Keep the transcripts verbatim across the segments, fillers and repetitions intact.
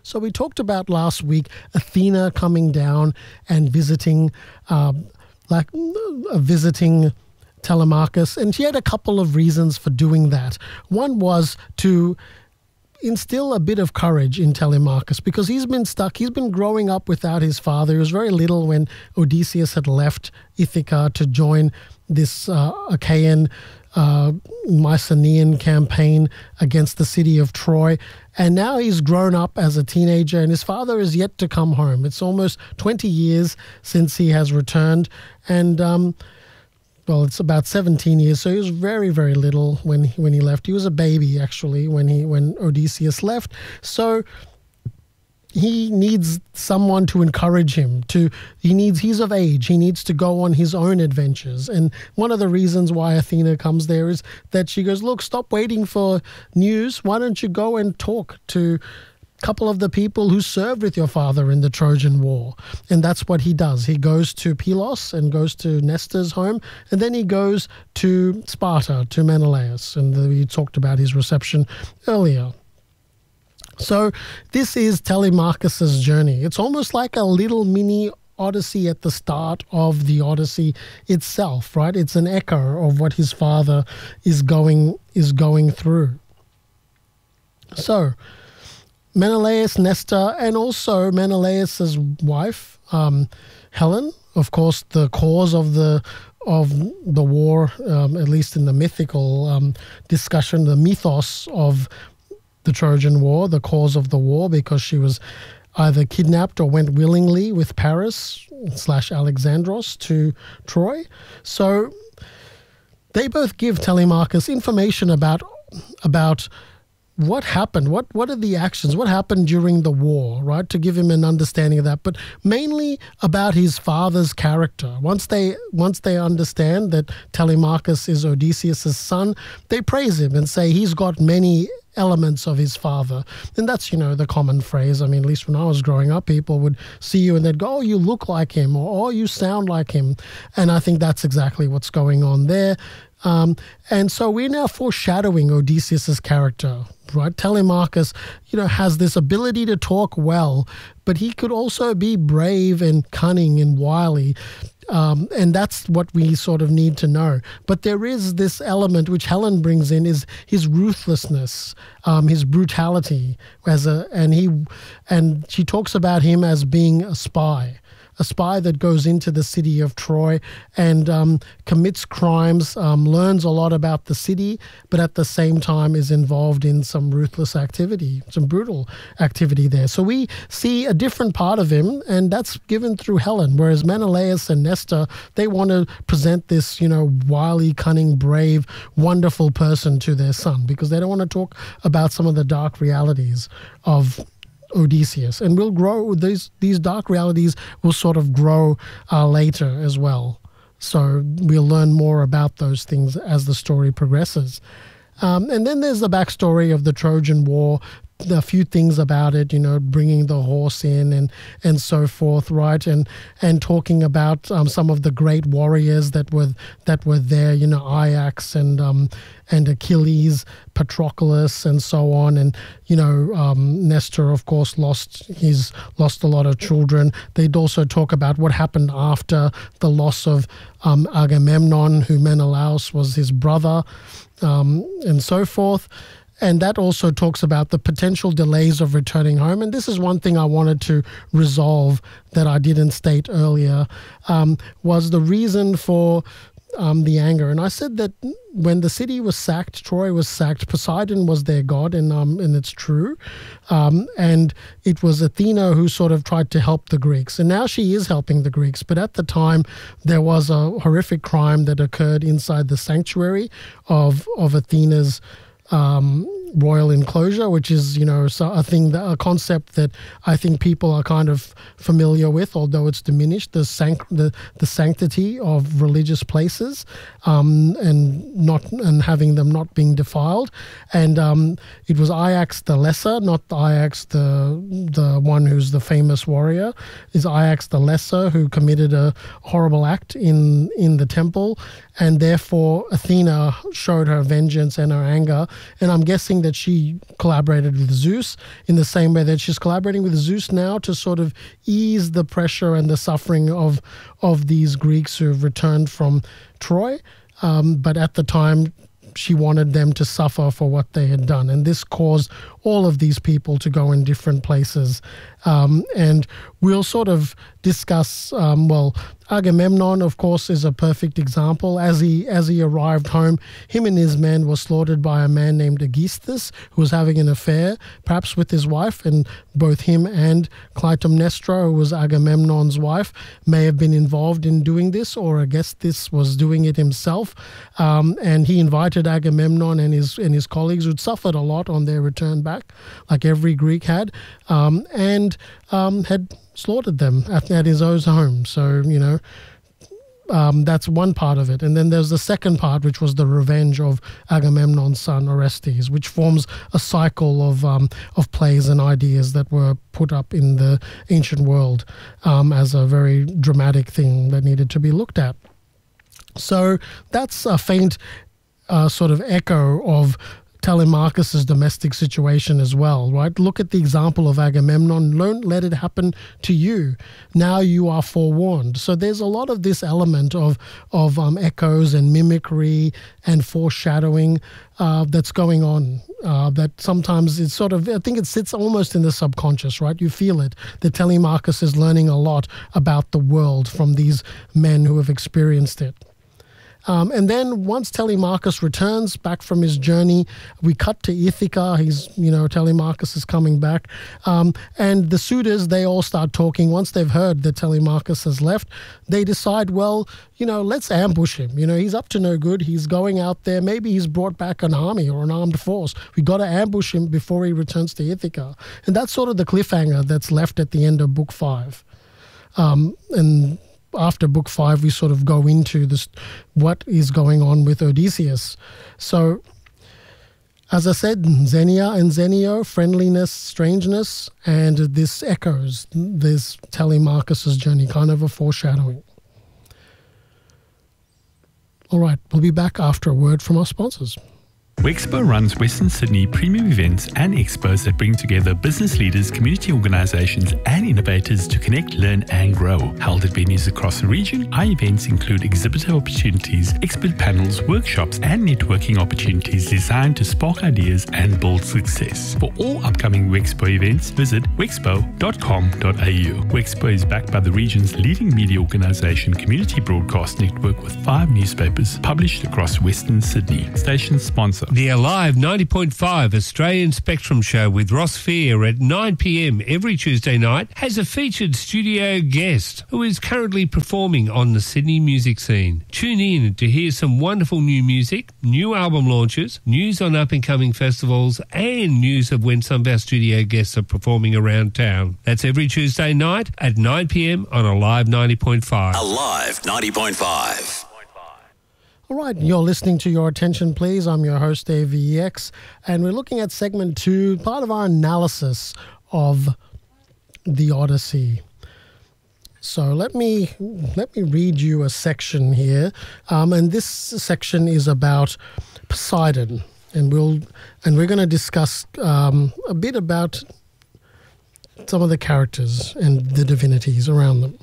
So we talked about last week Athena coming down and visiting, um, like uh, visiting Telemachus, and she had a couple of reasons for doing that. One was to instill a bit of courage in Telemachus, because he's been stuck. He's been growing up without his father. He was very little when Odysseus had left Ithaca to join this uh, Achaean uh, Mycenaean campaign against the city of Troy. And now he's grown up as a teenager, and his father is yet to come home. It's almost twenty years since he has returned. And um, well, it's about seventeen years, so he was very, very little when he, when he left. He was a baby, actually, when he when Odysseus left. So he needs someone to encourage him. To he needs he's of age. He needs to go on his own adventures. And one of the reasons why Athena comes there is that she goes, look, stop waiting for news. Why don't you go and talk to couple of the people who served with your father in the Trojan War. And that's what he does. He goes to Pylos and goes to Nestor's home, and then he goes to Sparta, to Menelaus, and we talked about his reception earlier. So this is Telemachus's journey. It's almost like a little mini Odyssey at the start of the Odyssey itself, right? It's an echo of what his father is going is going through. So Menelaus, Nestor, and also Menelaus's wife, um, Helen, of course, the cause of the of the war, um, at least in the mythical um, discussion, the mythos of the Trojan War, the cause of the war, because she was either kidnapped or went willingly with Paris slash Alexandros to Troy. So they both give Telemachus information about about. What happened? What what are the actions? What happened during the war, right? To give him an understanding of that, but mainly about his father's character. Once they once they understand that Telemachus is Odysseus' son, they praise him and say he's got many elements of his father. And that's, you know, the common phrase. I mean, at least when I was growing up, people would see you and they'd go, oh, you look like him, or oh, you sound like him. And I think that's exactly what's going on there. Um, and so we're now foreshadowing Odysseus' character, right? Telemachus, you know, has this ability to talk well, but he could also be brave and cunning and wily. Um, and that's what we sort of need to know. But there is this element which Helen brings in, is his ruthlessness, um, his brutality, as a, and he, and she talks about him as being a spy. A spy that goes into the city of Troy and um, commits crimes, um, learns a lot about the city, but at the same time is involved in some ruthless activity, some brutal activity there. So we see a different part of him, and that's given through Helen, whereas Menelaus and Nestor, they want to present this, you know, wily, cunning, brave, wonderful person to their son, because they don't want to talk about some of the dark realities of Odysseus, and we'll grow these these dark realities will sort of grow uh, later as well. So we'll learn more about those things as the story progresses. Um, and then there's the backstory of the Trojan War, a few things about it, you know, bringing the horse in and and so forth, right? And and talking about um, some of the great warriors that were that were there, you know, Ajax and um, and Achilles, Patroclus, and so on. And you know, um, Nestor, of course, lost his lost a lot of children. They'd also talk about what happened after the loss of um, Agamemnon, who Menelaus was his brother, um, and so forth. And that also talks about the potential delays of returning home. And this is one thing I wanted to resolve that I didn't state earlier, um, was the reason for um, the anger. And I said that when the city was sacked, Troy was sacked, Poseidon was their god, and um, and it's true. Um, and it was Athena who sort of tried to help the Greeks. And now she is helping the Greeks. But at the time, there was a horrific crime that occurred inside the sanctuary of, of Athena's Um, royal enclosure, which is, you know, so a thing, that, a concept that I think people are kind of familiar with, although it's diminished, the sanct- the, the sanctity of religious places, um, and not and having them not being defiled. And um, it was Ajax the Lesser, not Ajax the the one who's the famous warrior. Is Ajax the Lesser who committed a horrible act in in the temple, and therefore Athena showed her vengeance and her anger. And I'm guessing that she collaborated with Zeus, in the same way that she's collaborating with Zeus now to sort of ease the pressure and the suffering of of these Greeks who have returned from Troy. Um, but at the time, she wanted them to suffer for what they had done. And this caused all of these people to go in different places. Um, and we'll sort of discuss, um, well, Agamemnon, of course, is a perfect example. As he as he arrived home, him and his men were slaughtered by a man named Aegisthus, who was having an affair, perhaps with his wife, and both him and Clytemnestra, who was Agamemnon's wife, may have been involved in doing this, or Aegisthus was doing it himself. Um, and he invited Agamemnon and his and his colleagues, who'd suffered a lot on their return back, like every Greek had, um, and um, had slaughtered them at, at his own home. So, you know, um, that's one part of it. And then there's the second part, which was the revenge of Agamemnon's son Orestes, which forms a cycle of um, of plays and ideas that were put up in the ancient world um, as a very dramatic thing that needed to be looked at. So that's a faint uh, sort of echo of Telemachus's domestic situation as well, right? Look at the example of Agamemnon. Don't let it happen to you. Now you are forewarned. So there's a lot of this element of of um, echoes and mimicry and foreshadowing uh, that's going on. Uh, that sometimes it's sort of, I think it sits almost in the subconscious, right? You feel it. That Telemachus is learning a lot about the world from these men who have experienced it. Um, and then once Telemachus returns back from his journey, we cut to Ithaca. He's, you know, Telemachus is coming back. Um, and the suitors, they all start talking. Once they've heard that Telemachus has left, they decide, well, you know, let's ambush him. You know, he's up to no good. He's going out there. Maybe he's brought back an army or an armed force. We got to ambush him before he returns to Ithaca. And that's sort of the cliffhanger that's left at the end of book five. Um, and after book five, we sort of go into this, what is going on with Odysseus. So, as I said, Xenia and Zenio, friendliness, strangeness, and this echoes this Telemachus's journey, kind of a foreshadowing. All right, we'll be back after a word from our sponsors. Wexpo runs Western Sydney premium events and expos that bring together business leaders, community organisations and innovators to connect, learn and grow. Held at venues across the region, our events include exhibitor opportunities, expert panels, workshops and networking opportunities designed to spark ideas and build success. For all upcoming Wexpo events, visit wexpo dot com dot a u. Wexpo is backed by the region's leading media organisation, Community Broadcast Network, with five newspapers published across Western Sydney. Station sponsor. The Alive ninety point five Australian Spectrum Show with Ross Fear at nine p.m. every Tuesday night has a featured studio guest who is currently performing on the Sydney music scene. Tune in to hear some wonderful new music, new album launches, news on up-and-coming festivals and news of when some of our studio guests are performing around town. That's every Tuesday night at nine p.m. on Alive ninety point five. Alive ninety point five. All right, you're listening to Your Attention Please. I'm your host, A V X, and we're looking at segment two, part of our analysis of the Odyssey. So let me let me read you a section here, um, and this section is about Poseidon, and we'll and we're going to discuss um, a bit about some of the characters and the divinities around them.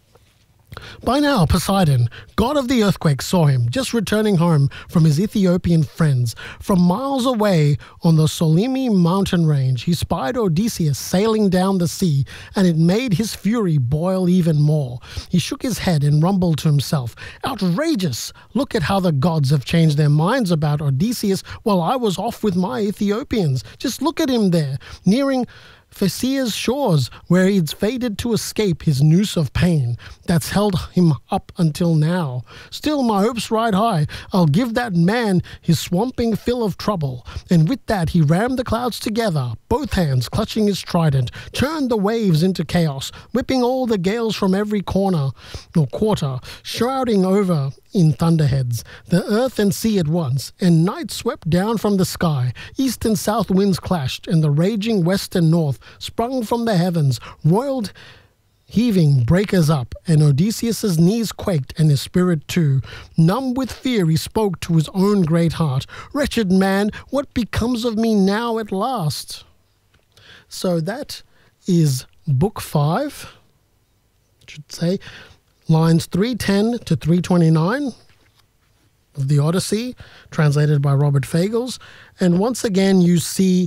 By now, Poseidon, god of the earthquake, saw him, just returning home from his Ethiopian friends. From miles away on the Solymi mountain range, he spied Odysseus sailing down the sea, and it made his fury boil even more. He shook his head and rumbled to himself, "Outrageous! Look at how the gods have changed their minds about Odysseus while I was off with my Ethiopians. Just look at him there, nearing Phaeacia's shores, where he'd fated to escape his noose of pain that's held him up until now. Still, my hopes ride high. I'll give that man his swamping fill of trouble." And with that, he rammed the clouds together, both hands clutching his trident, turned the waves into chaos, whipping all the gales from every corner or quarter, shrouding over in thunderheads the earth and sea at once, and night swept down from the sky. East and south winds clashed, and the raging west and north sprung from the heavens, roiled Heaving, breakers up, and Odysseus's knees quaked and his spirit too. Numb with fear, he spoke to his own great heart. Wretched man, what becomes of me now at last? So that is book five, I should say, lines three ten to three twenty-nine of the Odyssey, translated by Robert Fagles. And once again, you see,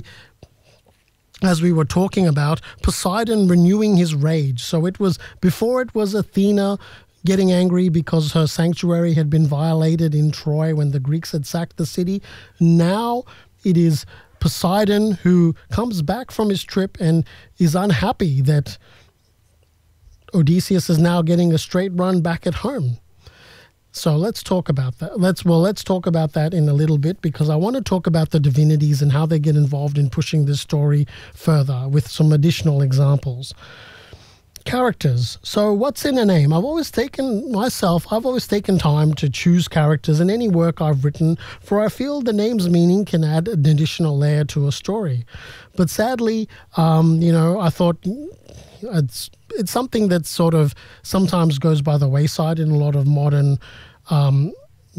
as we were talking about, Poseidon renewing his rage. So it was, before it was Athena getting angry because her sanctuary had been violated in Troy when the Greeks had sacked the city. Now it is Poseidon who comes back from his trip and is unhappy that Odysseus is now getting a straight run back at home. So let's talk about that. Let's well, let's talk about that in a little bit, because I want to talk about the divinities and how they get involved in pushing this story further with some additional examples. Characters. So what's in a name? I've always taken myself, I've always taken time to choose characters in any work I've written, for I feel the name's meaning can add an additional layer to a story. But sadly, um, you know, I thought it's it's something that sort of sometimes goes by the wayside in a lot of modern um,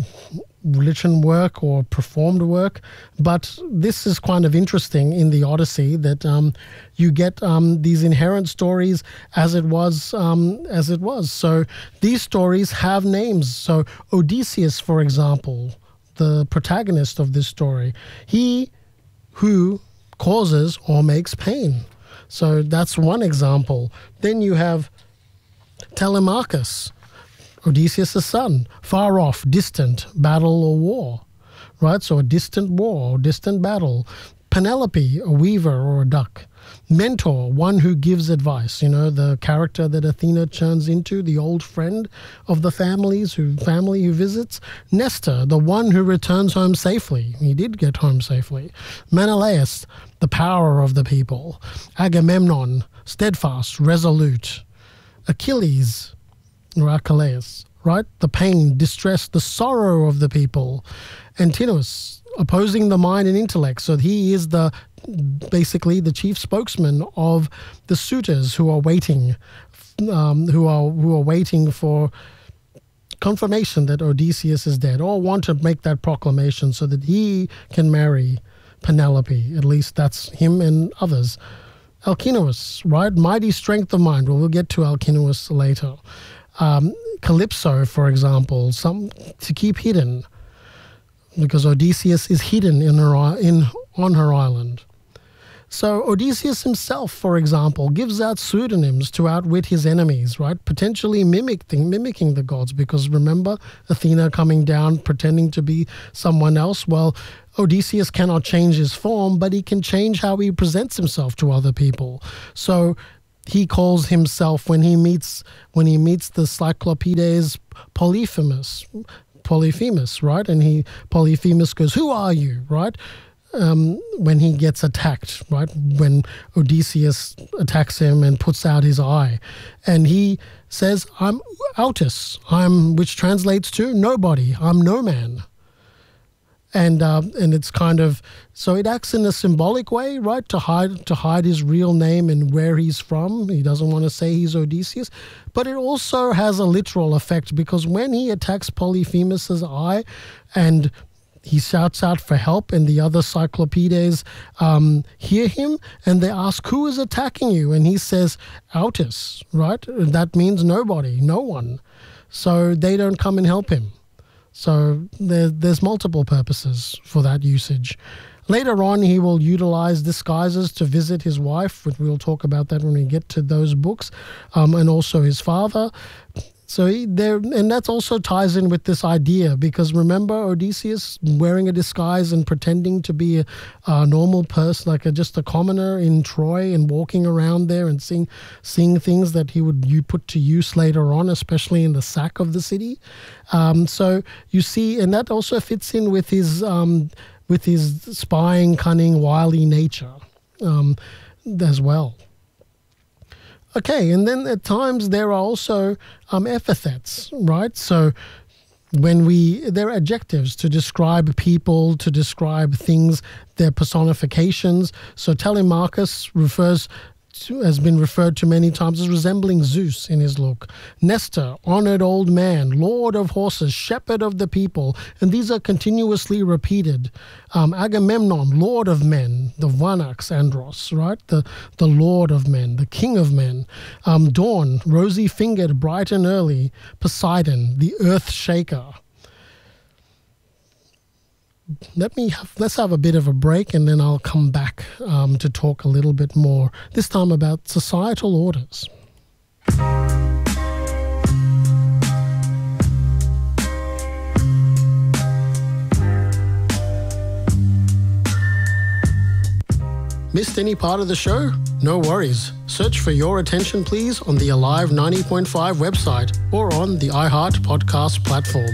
religion work or performed work. But this is kind of interesting in the Odyssey, that um, you get um, these inherent stories as it was, um, as it was. So these stories have names. So Odysseus, for example, the protagonist of this story, he who causes or makes pain. So that's one example. Then you have Telemachus, Odysseus' son, far off, distant, battle or war, right? So a distant war or distant battle. Penelope, a weaver or a duck. Mentor, one who gives advice, you know, the character that Athena turns into, the old friend of the families who family who visits. Nestor, the one who returns home safely. He did get home safely. Menelaus, the power of the people. Agamemnon, steadfast, resolute. Achilles, or Achilles, right? The pain, distress, the sorrow of the people. Antinous, opposing the mind and intellect. So he is the basically the chief spokesman of the suitors who are waiting, um, who are who are waiting for confirmation that Odysseus is dead, or want to make that proclamation so that he can marry Penelope. At least that's him and others. Alcinous, right? Mighty strength of mind. Well, we'll get to Alcinous later. Um, Calypso, for example, some to keep hidden, because Odysseus is hidden in her in on her island. So Odysseus himself, for example, gives out pseudonyms to outwit his enemies, right? Potentially mimicking, mimicking the gods, because remember Athena coming down pretending to be someone else? Well, Odysseus cannot change his form, but he can change how he presents himself to other people. So he calls himself, when he meets when he meets the Cyclopides, Polyphemus, Polyphemus, right? And he Polyphemus goes, "Who are you?" Right? Um, when he gets attacked, right? When Odysseus attacks him and puts out his eye, and he says, "I'm Autus," I'm, which translates to nobody. I'm no man. And uh, and it's kind of, so it acts in a symbolic way, right? To hide to hide his real name and where he's from. He doesn't want to say he's Odysseus, but it also has a literal effect, because when he attacks Polyphemus's eye, and he shouts out for help, and the other Cyclopides um, hear him, and they ask, "Who is attacking you?" And he says, "Autus," right? That means nobody, no one. So they don't come and help him. So there, there's multiple purposes for that usage. Later on, he will utilize disguises to visit his wife, but we'll talk about that when we get to those books, um, and also his father. So he, there, and that also ties in with this idea, because remember Odysseus wearing a disguise and pretending to be a, a normal person, like a, just a commoner in Troy, and walking around there and seeing seeing things that he would you put to use later on, especially in the sack of the city. Um, so you see, and that also fits in with his um, with his spying, cunning, wily nature um, as well. Okay, and then at times there are also um, epithets, right? So when we, they're adjectives to describe people, to describe things, they're personifications. So Telemachus refers has been referred to many times as resembling Zeus in his look. Nestor, honored old man, lord of horses, shepherd of the people, and these are continuously repeated. Um, Agamemnon, lord of men, the Vanax Andros, right? The, the lord of men, the king of men. Um, Dawn, rosy-fingered, bright and early. Poseidon, the earth shaker. Let me have, let's have a bit of a break and then I'll come back um, to talk a little bit more, this time about societal orders. Missed any part of the show? No worries. Search for Your Attention Please on the Alive ninety point five website or on the iHeart podcast platform.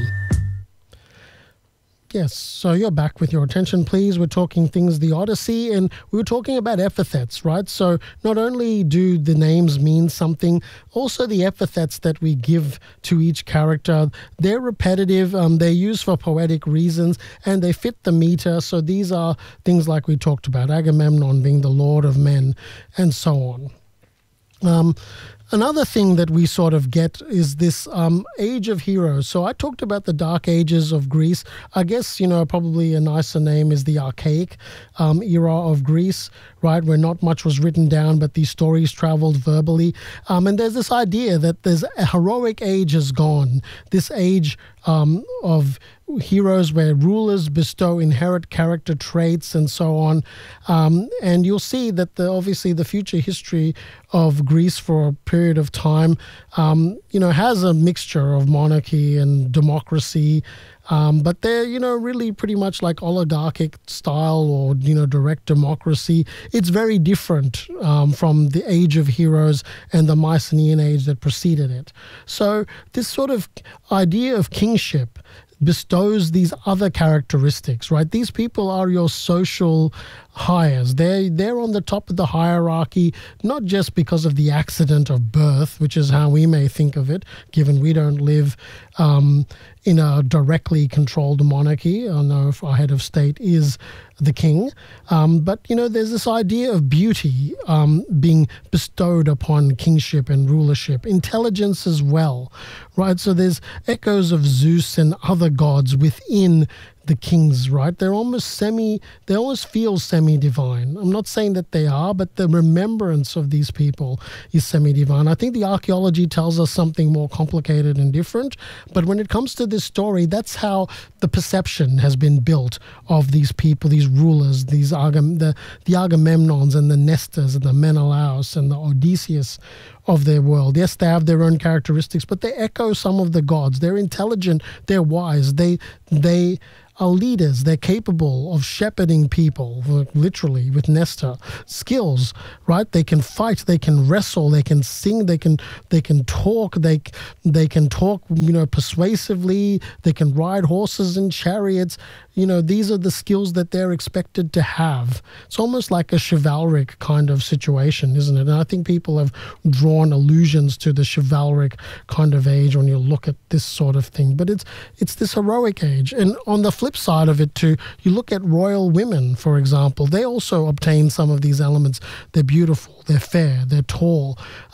Yes, so you're back with Your Attention Please. We're talking things the Odyssey, and we were talking about epithets, right? So not only do the names mean something, also the epithets that we give to each character, they're repetitive, um, they're used for poetic reasons, and they fit the meter. So these are things like we talked about, Agamemnon being the lord of men, and so on. Um, Another thing that we sort of get is this um, age of heroes. So I talked about the dark ages of Greece. I guess, you know, probably a nicer name is the archaic um, era of Greece, right, where not much was written down, but these stories traveled verbally. Um, and there's this idea that there's a heroic age has gone, this age um, of heroes where rulers bestow inherent character traits and so on. Um, and you'll see that the, obviously the future history of Greece for a period of time, um, you know, has a mixture of monarchy and democracy. Um, but they're, you know, really pretty much like oligarchic style or, you know, direct democracy. It's very different um, from the age of heroes and the Mycenaean age that preceded it. So this sort of idea of kingship bestows these other characteristics, right? These people are your social hires. They're, they're on the top of the hierarchy, not just because of the accident of birth, which is how we may think of it, given we don't live um, in a directly controlled monarchy. I know if our head of state is the king. Um, but, you know, there's this idea of beauty um, being bestowed upon kingship and rulership, intelligence as well, right? So there's echoes of Zeus and other gods within the kings, right? They're almost semi, they almost feel semi-divine. I'm not saying that they are, but the remembrance of these people is semi-divine. I think the archaeology tells us something more complicated and different, but when it comes to this story, that's how the perception has been built of these people, these rulers, these Agam- the, the Agamemnons and the Nestors and the Menelaus and the Odysseus of their world. Yes, they have their own characteristics, but they echo some of the gods. They're intelligent, they're wise, they they are leaders, they're capable of shepherding people, literally, with Nestor. Skills, right? They can fight, they can wrestle, they can sing, they can they can talk, they they can talk, you know, persuasively, they can ride horses and chariots. You know, these are the skills that they're expected to have. It's almost like a chivalric kind of situation, isn't it? And I think people have drawn allusions to the chivalric kind of age when you look at this sort of thing. But it's it's this heroic age. And on the flip side of it too, you look at royal women, for example. They also obtain some of these elements. They're beautiful, they're fair, they're tall.